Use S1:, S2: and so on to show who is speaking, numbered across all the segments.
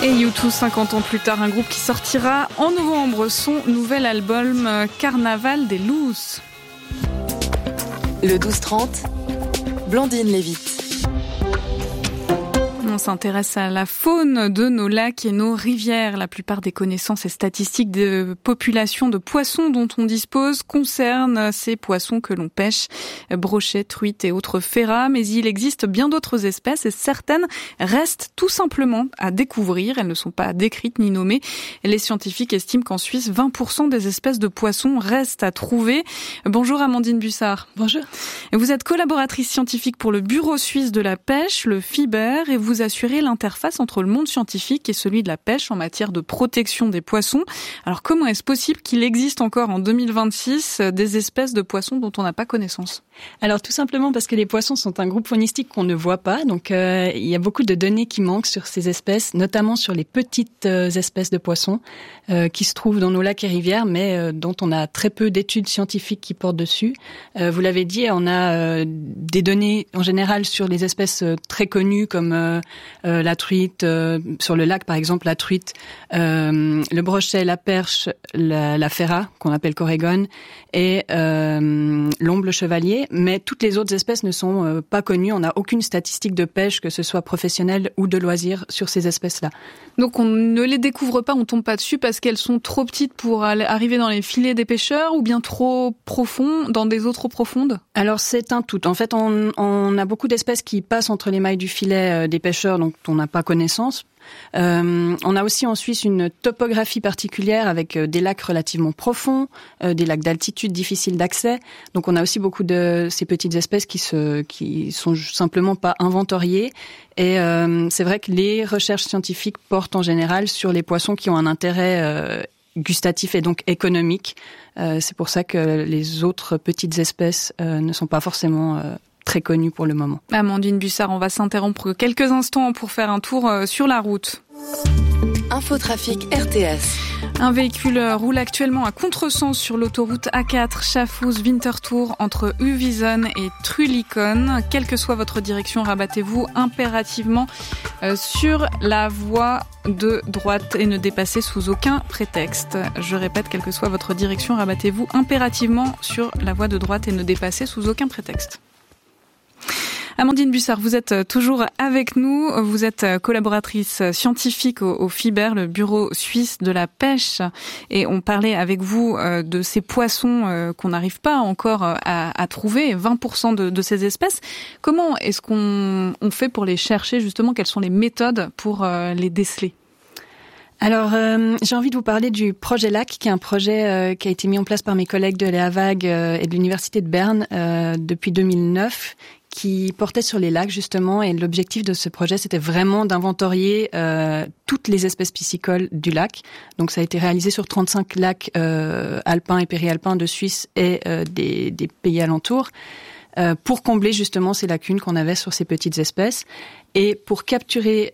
S1: Et U2, 50 ans plus tard, un groupe qui sortira en novembre son nouvel album Carnaval des Looses.
S2: Le 12-30, Blandine Lévite.
S1: On s'intéresse à la faune de nos lacs et nos rivières. La plupart des connaissances et statistiques de population de poissons dont on dispose concernent ces poissons que l'on pêche, brochets, truites et autres ferrats. Mais il existe bien d'autres espèces et certaines restent tout simplement à découvrir. Elles ne sont pas décrites ni nommées. Les scientifiques estiment qu'en Suisse, 20% des espèces de poissons restent à trouver. Bonjour Amandine Bussard.
S3: Bonjour.
S1: Vous êtes collaboratrice scientifique pour le Bureau suisse de la pêche, le FIBER, et vous assurer l'interface entre le monde scientifique et celui de la pêche en matière de protection des poissons. Alors comment est-ce possible qu'il existe encore en 2026 des espèces de poissons dont on n'a pas connaissance ?
S3: Alors tout simplement parce que les poissons sont un groupe faunistique qu'on ne voit pas, donc il y a beaucoup de données qui manquent sur ces espèces, notamment sur les petites espèces de poissons qui se trouvent dans nos lacs et rivières, mais dont on a très peu d'études scientifiques qui portent dessus. Vous l'avez dit, on a des données en général sur les espèces très connues comme la truite, sur le lac par exemple, la truite, le brochet, la perche, la ferra qu'on appelle corégone et l'omble chevalier. Mais toutes les autres espèces ne sont pas connues. On n'a aucune statistique de pêche, que ce soit professionnelle ou de loisirs, sur ces espèces-là.
S1: Donc on ne les découvre pas, on tombe pas dessus parce qu'elles sont trop petites pour arriver dans les filets des pêcheurs ou bien trop profondes, dans des eaux trop profondes ?
S3: Alors c'est un tout. En fait, on a beaucoup d'espèces qui passent entre les mailles du filet des pêcheurs, donc on n'a pas connaissance. On a aussi en Suisse une topographie particulière avec des lacs relativement profonds, des lacs d'altitude difficiles d'accès. Donc on a aussi beaucoup de ces petites espèces qui sont simplement pas inventoriées. Et c'est vrai que les recherches scientifiques portent en général sur les poissons qui ont un intérêt gustatif et donc économique. C'est pour ça que les autres petites espèces ne sont pas forcément très connue pour le moment.
S1: Amandine Bussard, on va s'interrompre quelques instants pour faire un tour sur la route.
S2: Infotrafic RTS.
S1: Un véhicule roule actuellement à contresens sur l'autoroute A4 Schaffhouse-Winterthur entre Uvisen et Trullikon. Quelle que soit votre direction, rabattez-vous impérativement sur la voie de droite et ne dépassez sous aucun prétexte. Je répète, quelle que soit votre direction, rabattez-vous impérativement sur la voie de droite et ne dépassez sous aucun prétexte. Amandine Bussard, vous êtes toujours avec nous. Vous êtes collaboratrice scientifique au FIBER, le Bureau suisse de la pêche. Et on parlait avec vous de ces poissons qu'on n'arrive pas encore à trouver, 20% de ces espèces. Comment est-ce qu'on fait pour les chercher, justement? Quelles sont les méthodes pour les déceler?
S3: Alors, j'ai envie de vous parler du projet LAC, qui est un projet qui a été mis en place par mes collègues de l'EAVAG et de l'Université de Berne depuis 2009, qui portait sur les lacs justement, et l'objectif de ce projet c'était vraiment d'inventorier toutes les espèces piscicoles du lac. Donc ça a été réalisé sur 35 lacs alpins et périalpins de Suisse et des pays alentours pour combler justement ces lacunes qu'on avait sur ces petites espèces. Et pour capturer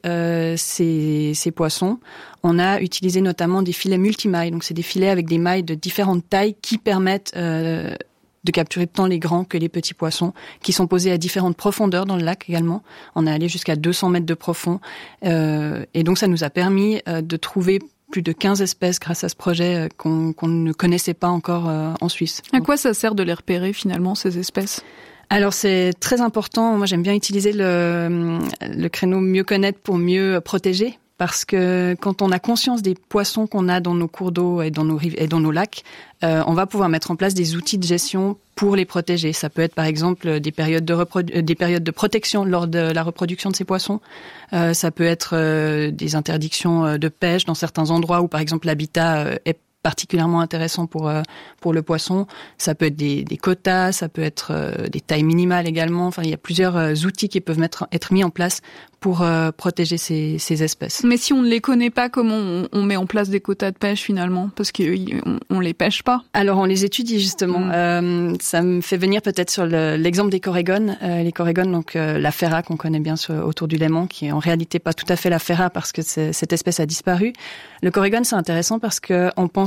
S3: ces poissons, on a utilisé notamment des filets multimailles. Donc c'est des filets avec des mailles de différentes tailles qui permettent de capturer tant les grands que les petits poissons, qui sont posés à différentes profondeurs dans le lac également. On est allé jusqu'à 200 mètres de profond. Et donc ça nous a permis de trouver plus de 15 espèces grâce à ce projet qu'on ne connaissait pas encore en Suisse.
S1: À quoi ça sert de les repérer finalement, ces espèces ?
S3: Alors c'est très important. Moi j'aime bien utiliser le créneau mieux connaître pour mieux protéger. Parce que quand on a conscience des poissons qu'on a dans nos cours d'eau et dans nos rives et dans nos lacs, on va pouvoir mettre en place des outils de gestion pour les protéger. Ça peut être par exemple des périodes de protection lors de la reproduction de ces poissons. Ça peut être des interdictions de pêche dans certains endroits où par exemple l'habitat est particulièrement intéressant pour le poisson. Ça peut être des quotas, ça peut être des tailles minimales également. Enfin, il y a plusieurs outils qui peuvent être mis en place pour protéger ces espèces.
S1: Mais si on ne les connaît pas, comment on met en place des quotas de pêche finalement? Parce qu'on les pêche pas.
S3: Alors on les étudie justement. Ça me fait venir peut-être sur l'exemple des corégones. Les corégones, donc la ferra qu'on connaît bien autour du Léman, qui est en réalité pas tout à fait la ferra parce que cette espèce a disparu. Le corégone, c'est intéressant parce que on pense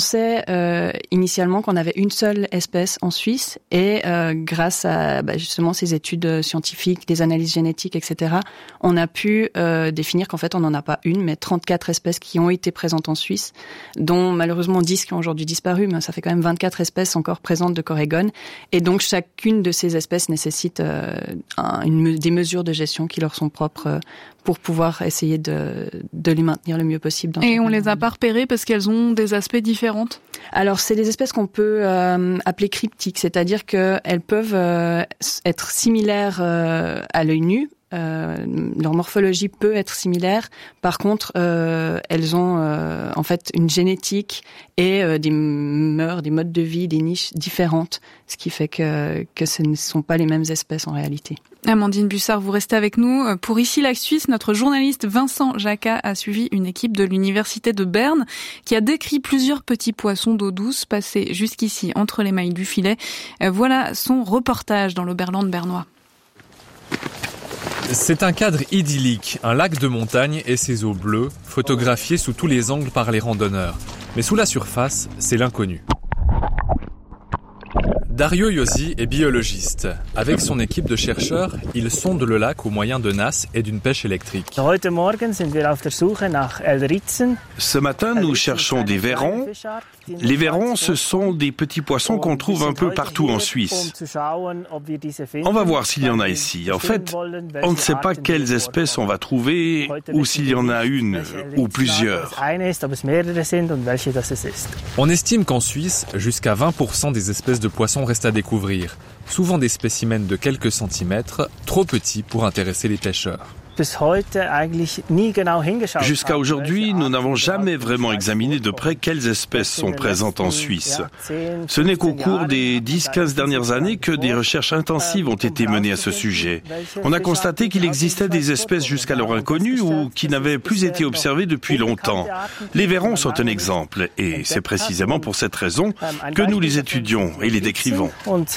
S3: pensait initialement qu'on avait une seule espèce en Suisse et grâce à justement ces études scientifiques, des analyses génétiques, etc., on a pu définir qu'en fait on n'en a pas une, mais 34 espèces qui ont été présentes en Suisse, dont malheureusement 10 qui ont aujourd'hui disparu, mais ça fait quand même 24 espèces encore présentes de corégone. Et donc chacune de ces espèces nécessite des mesures de gestion qui leur sont propres pour pouvoir essayer de les maintenir le mieux possible.
S1: Et on les a pas repérées parce qu'elles ont des aspects différents?
S3: Alors, c'est des espèces qu'on peut appeler cryptiques, c'est-à-dire qu'elles peuvent être similaires à l'œil nu. Leur morphologie peut être similaire. Par contre, elles ont en fait une génétique et des mœurs, des modes de vie, des niches différentes, ce qui fait que ce ne sont pas les mêmes espèces en réalité.
S1: Amandine Bussard, vous restez avec nous. Pour Ici Lac Suisse, notre journaliste Vincent Jacquat a suivi une équipe de l'Université de Berne qui a décrit plusieurs petits poissons d'eau douce passés jusqu'ici entre les mailles du filet. Voilà son reportage dans l'Oberland bernois.
S4: C'est un cadre idyllique, un lac de montagne et ses eaux bleues, photographiées sous tous les angles par les randonneurs. Mais sous la surface, c'est l'inconnu. Dario Iosi est biologiste. Avec son équipe de chercheurs, il sonde le lac au moyen de nasses et d'une pêche électrique.
S5: Ce matin, nous cherchons des verrons. Les verrons, ce sont des petits poissons qu'on trouve un peu partout en Suisse. On va voir s'il y en a ici. En fait, on ne sait pas quelles espèces on va trouver ou s'il y en a une ou plusieurs.
S4: On estime qu'en Suisse, jusqu'à 20% des espèces de poissons restent à découvrir. Souvent des spécimens de quelques centimètres, trop petits pour intéresser les pêcheurs.
S5: Jusqu'à aujourd'hui, nous n'avons jamais vraiment examiné de près quelles espèces sont présentes en Suisse. Ce n'est qu'au cours des 10-15 dernières années que des recherches intensives ont été menées à ce sujet. On a constaté qu'il existait des espèces jusqu'alors inconnues ou qui n'avaient plus été observées depuis longtemps. Les verrons sont un exemple et c'est précisément pour cette raison que nous les étudions et les décrivons.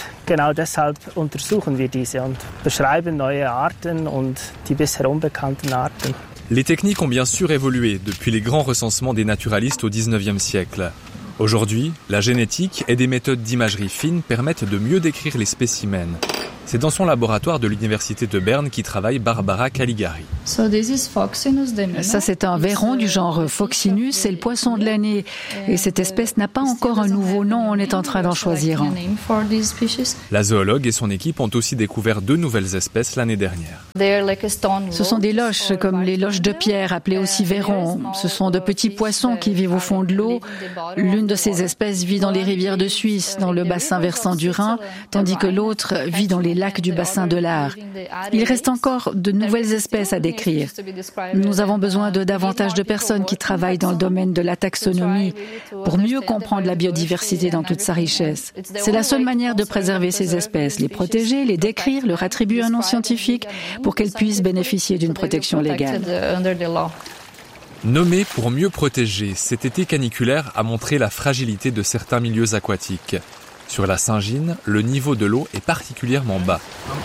S4: Les techniques ont bien sûr évolué depuis les grands recensements des naturalistes au XIXe siècle. Aujourd'hui, la génétique et des méthodes d'imagerie fine permettent de mieux décrire les spécimens. C'est dans son laboratoire de l'Université de Berne qu'y travaille Barbara Caligari.
S6: Ça, c'est un verron du genre Foxinus, c'est le poisson de l'année. Et cette espèce n'a pas encore un nouveau nom, on est en train d'en choisir un.
S4: La zoologue et son équipe ont aussi découvert 2 nouvelles espèces l'année dernière.
S6: Ce sont des loches, comme les loches de pierre, appelées aussi verrons. Ce sont de petits poissons qui vivent au fond de l'eau. L'une de ces espèces vit dans les rivières de Suisse, dans le bassin versant du Rhin, tandis que l'autre vit dans les lacs du bassin de l'Aar. Il reste encore de nouvelles espèces à décrire. Nous avons besoin de davantage de personnes qui travaillent dans le domaine de la taxonomie pour mieux comprendre la biodiversité dans toute sa richesse. C'est la seule manière de préserver ces espèces, les protéger, les décrire, leur attribuer un nom scientifique pour qu'elles puissent bénéficier d'une protection légale.
S4: Nommé pour mieux protéger, cet été caniculaire a montré la fragilité de certains milieux aquatiques. Sur la Saint-Gine, le niveau de l'eau est particulièrement bas.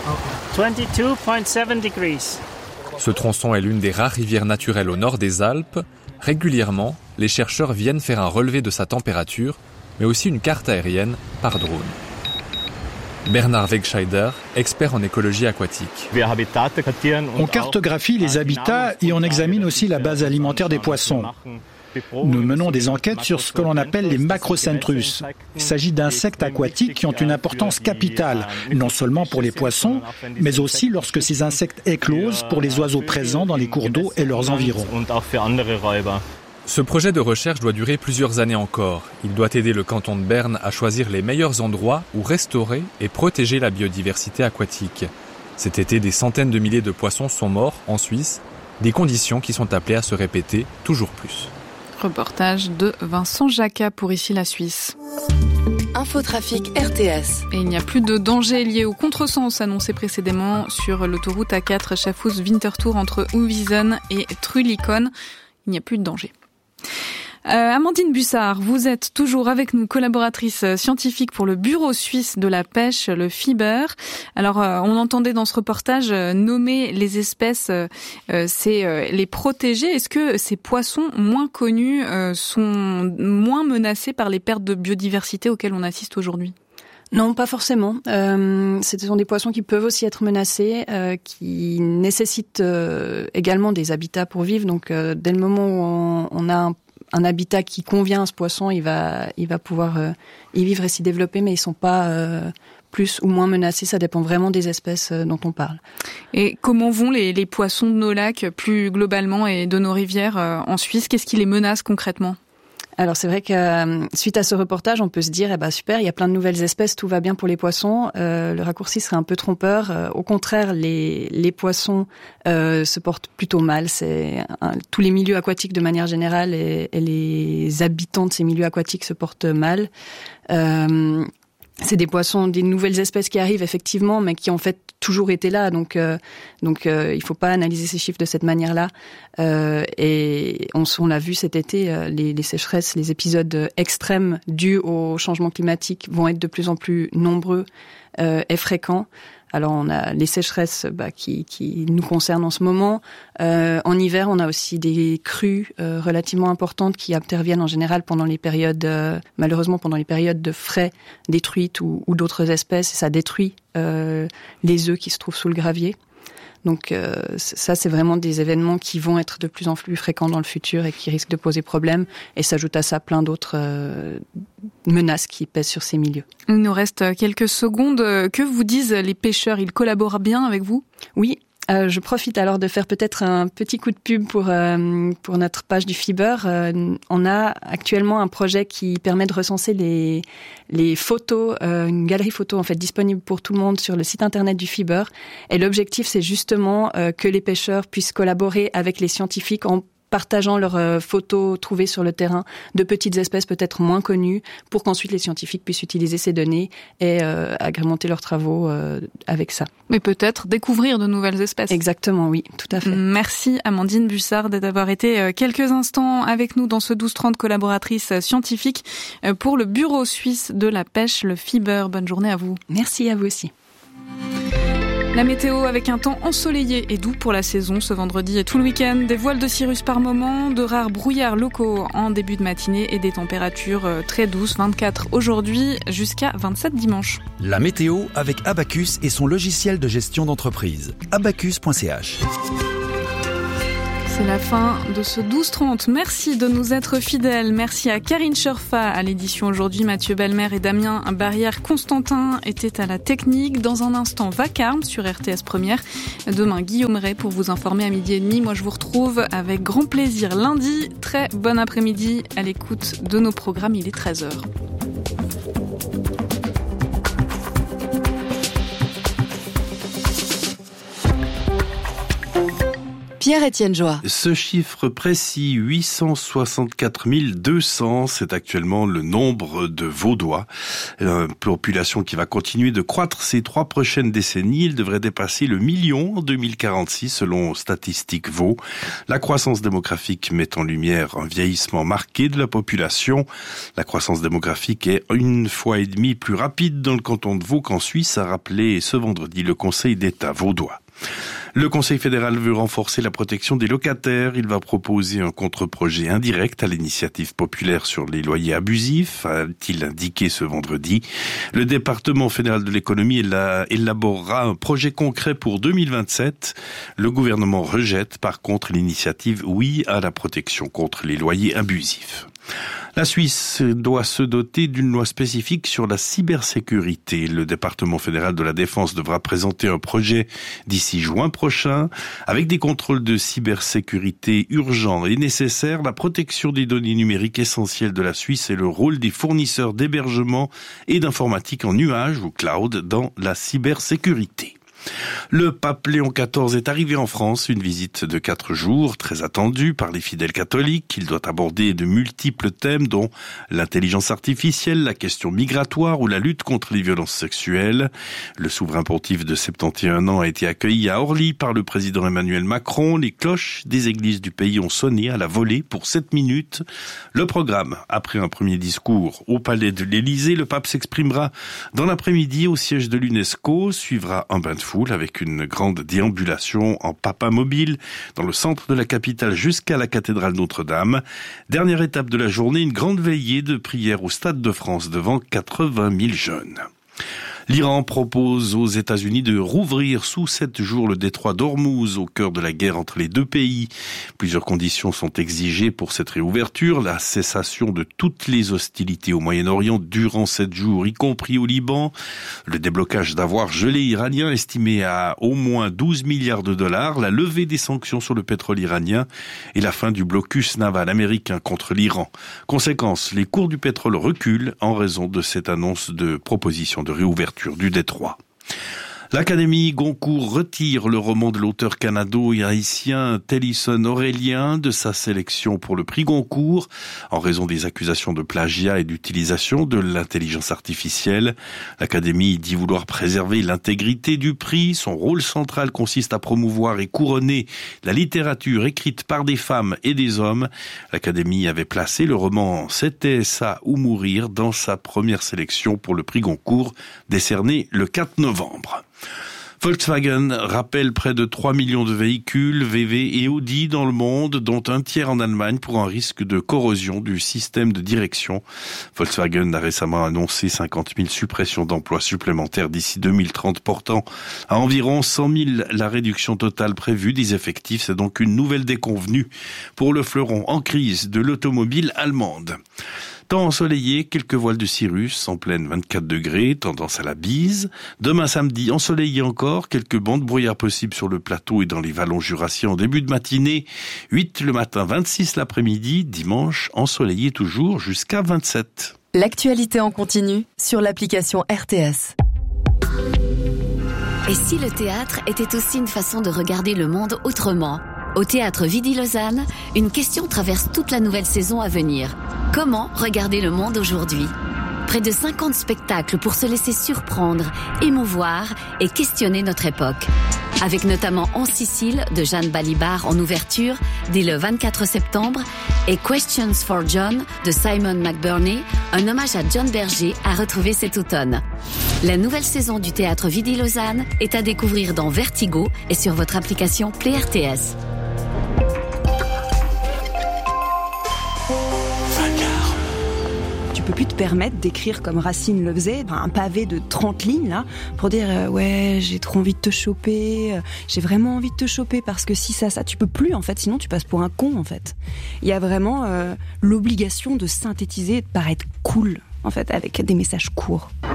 S7: 22.7 degrés.
S4: Ce tronçon est l'une des rares rivières naturelles au nord des Alpes. Régulièrement, les chercheurs viennent faire un relevé de sa température, mais aussi une carte aérienne par drone. Bernard Wegscheider, expert en écologie aquatique.
S8: On cartographie les habitats et on examine aussi la base alimentaire des poissons. Nous menons des enquêtes sur ce que l'on appelle les macrocentrus. Il s'agit d'insectes aquatiques qui ont une importance capitale, non seulement pour les poissons, mais aussi lorsque ces insectes éclosent pour les oiseaux présents dans les cours d'eau et leurs environs.
S4: Ce projet de recherche doit durer plusieurs années encore. Il doit aider le canton de Berne à choisir les meilleurs endroits où restaurer et protéger la biodiversité aquatique. Cet été, des centaines de milliers de poissons sont morts en Suisse, des conditions qui sont appelées à se répéter toujours plus.
S1: Reportage de Vincent Jacquat pour Ici la Suisse.
S2: Infotrafic RTS.
S1: Et il n'y a plus de danger lié au contresens annoncé précédemment sur l'autoroute A4 Schaffhouse-Winterthur entre Uwiesen et Trülikon. Il n'y a plus de danger. Amandine Bussard, vous êtes toujours avec nous, collaboratrice scientifique pour le Bureau suisse de la pêche, le FIBER. Alors, on entendait dans ce reportage nommer les espèces, c'est les protéger. Est-ce que ces poissons moins connus sont moins menacés par les pertes de biodiversité auxquelles on assiste aujourd'hui ?
S3: Non, pas forcément. Ce sont des poissons qui peuvent aussi être menacés, qui nécessitent également des habitats pour vivre. Donc, dès le moment où on a un habitat qui convient à ce poisson, il va pouvoir y vivre et s'y développer, mais ils sont pas plus ou moins menacés. Ça dépend vraiment des espèces dont on parle.
S1: Et comment vont les poissons de nos lacs plus globalement et de nos rivières en Suisse ? Qu'est-ce qui les menace concrètement ?
S3: Alors c'est vrai que suite à ce reportage, on peut se dire super, il y a plein de nouvelles espèces, tout va bien pour les poissons. Le raccourci serait un peu trompeur. Au contraire, les poissons se portent plutôt mal. Tous les milieux aquatiques de manière générale et les habitants de ces milieux aquatiques se portent mal. C'est des poissons, des nouvelles espèces qui arrivent effectivement, mais qui ont en fait toujours été là. Donc il faut pas analyser ces chiffres de cette manière-là. Et on l'a vu cet été, les sécheresses, les épisodes extrêmes dus au changement climatique vont être de plus en plus nombreux et fréquents. Alors on a les sécheresses qui nous concernent en ce moment. En hiver, on a aussi des crues relativement importantes qui interviennent en général pendant les périodes, malheureusement pendant les périodes de frai détruites ou d'autres espèces. Et ça détruit les œufs qui se trouvent sous le gravier. Donc ça, c'est vraiment des événements qui vont être de plus en plus fréquents dans le futur et qui risquent de poser problème. Et s'ajoute à ça plein d'autres menaces qui pèsent sur ces milieux.
S1: Il nous reste quelques secondes. Que vous disent les pêcheurs ? Ils collaborent bien avec vous ?
S3: Oui. Je profite alors de faire peut-être un petit coup de pub pour notre page du FIBER. On a actuellement un projet qui permet de recenser les photos, une galerie photo en fait disponible pour tout le monde sur le site internet du FIBER. Et l'objectif, c'est justement que les pêcheurs puissent collaborer avec les scientifiques en partageant leurs photos trouvées sur le terrain de petites espèces peut-être moins connues pour qu'ensuite les scientifiques puissent utiliser ces données et agrémenter leurs travaux avec ça.
S1: Mais peut-être découvrir de nouvelles espèces.
S3: Exactement, oui, tout à fait.
S1: Merci Amandine Bussard d'avoir été quelques instants avec nous dans ce 12-30 collaboratrice scientifique pour le Bureau suisse de la pêche, le FIBER. Bonne journée à vous.
S3: Merci à vous aussi.
S1: La météo avec un temps ensoleillé et doux pour la saison ce vendredi et tout le week-end. Des voiles de cirrus par moment, de rares brouillards locaux en début de matinée et des températures très douces, 24 aujourd'hui jusqu'à 27 dimanche.
S7: La météo avec Abacus et son logiciel de gestion d'entreprise. Abacus.ch.
S1: C'est la fin de ce 12-30. Merci de nous être fidèles. Merci à Karine Scherfa à l'édition aujourd'hui. Mathieu Belmer et Damien Barrière-Constantin étaient à la technique. Dans un instant, Vacarme sur RTS Première. Demain, Guillaume Ray pour vous informer à 12h30. Moi, je vous retrouve avec grand plaisir lundi. Très bon après-midi à l'écoute de nos programmes. Il est 13h.
S2: Pierre-Étienne Joie.
S5: Ce chiffre précis, 864 200, c'est actuellement le nombre de Vaudois. Une population qui va continuer de croître ces 3 prochaines décennies. Il devrait dépasser le million en 2046 selon Statistique Vaud. La croissance démographique met en lumière un vieillissement marqué de la population. La croissance démographique est 1,5 fois plus rapide dans le canton de Vaud qu'en Suisse, a rappelé ce vendredi le Conseil d'État vaudois. Le Conseil fédéral veut renforcer la protection des locataires. Il va proposer un contre-projet indirect à l'initiative populaire sur les loyers abusifs, a-t-il indiqué ce vendredi. Le département fédéral de l'économie élaborera un projet concret pour 2027. Le gouvernement rejette par contre l'initiative Oui à la protection contre les loyers abusifs. La Suisse doit se doter d'une loi spécifique sur la cybersécurité. Le département fédéral de la Défense devra présenter un projet d'ici juin prochain. Avec des contrôles de cybersécurité urgents et nécessaires, la protection des données numériques essentielles de la Suisse et le rôle des fournisseurs d'hébergement et d'informatique en nuage ou cloud dans la cybersécurité. Le pape Léon XIV est arrivé en France, une visite de 4 jours, très attendue par les fidèles catholiques. Il doit aborder de multiples thèmes, dont l'intelligence artificielle, la question migratoire ou la lutte contre les violences sexuelles. Le souverain pontife de 71 ans a été accueilli à Orly par le président Emmanuel Macron. Les cloches des églises du pays ont sonné à la volée pour 7 minutes. Le programme, après un premier discours au palais de l'Élysée, le pape s'exprimera dans l'après-midi au siège de l'UNESCO, suivra un bain de foule avec une grande déambulation en papamobile dans le centre de la capitale jusqu'à la cathédrale Notre-Dame. Dernière étape de la journée, une grande veillée de prière au Stade de France devant 80 000 jeunes. L'Iran propose aux États-Unis de rouvrir sous 7 jours le détroit d'Ormuz au cœur de la guerre entre les deux pays. Plusieurs conditions sont exigées pour cette réouverture. La cessation de toutes les hostilités au Moyen-Orient durant 7 jours, y compris au Liban. Le déblocage d'avoirs gelés iraniens estimé à au moins 12 milliards de dollars. La levée des sanctions sur le pétrole iranien et la fin du blocus naval américain contre l'Iran. Conséquence, les cours du pétrole reculent en raison de cette annonce de proposition de réouverture du détroit. L'Académie Goncourt retire le roman de l'auteur canado-haïtien Tennyson Aurélien de sa sélection pour le prix Goncourt en raison des accusations de plagiat et d'utilisation de l'intelligence artificielle. L'Académie dit vouloir préserver l'intégrité du prix. Son rôle central consiste à promouvoir et couronner la littérature écrite par des femmes et des hommes. L'Académie avait placé le roman C'était ça ou mourir dans sa première sélection pour le prix Goncourt décerné le 4 novembre. Volkswagen rappelle près de 3 millions de véhicules VW et Audi dans le monde, dont un tiers en Allemagne pour un risque de corrosion du système de direction. Volkswagen a récemment annoncé 50 000 suppressions d'emplois supplémentaires d'ici 2030, portant à environ 100 000 la réduction totale prévue des effectifs. C'est donc une nouvelle déconvenue pour le fleuron en crise de l'automobile allemande. Temps ensoleillé, quelques voiles de cirrus, en pleine 24 degrés, tendance à la bise. Demain samedi, ensoleillé encore, quelques bancs de brouillard possibles sur le plateau et dans les vallons jurassiens en début de matinée. 8 le matin, 26 l'après-midi. Dimanche, ensoleillé toujours jusqu'à 27.
S2: L'actualité en continu sur l'application RTS.
S9: Et si le théâtre était aussi une façon de regarder le monde autrement ? Au Théâtre Vidy-Lausanne, une question traverse toute la nouvelle saison à venir. Comment regarder le monde aujourd'hui ? Près de 50 spectacles pour se laisser surprendre, émouvoir et questionner notre époque. Avec notamment En Sicile de Jeanne Balibar en ouverture dès le 24 septembre et Questions for John de Simon McBurney, un hommage à John Berger à retrouver cet automne. La nouvelle saison du Théâtre Vidy-Lausanne est à découvrir dans Vertigo et sur votre application Play RTS.
S10: Tu peux plus te permettre d'écrire comme Racine le faisait, un pavé de 30 lignes là, pour dire ouais, j'ai trop envie de te choper, j'ai vraiment envie de te choper parce que si ça, tu peux plus en fait, sinon tu passes pour un con en fait. Il y a vraiment l'obligation de synthétiser et de paraître cool en fait, avec des messages courts.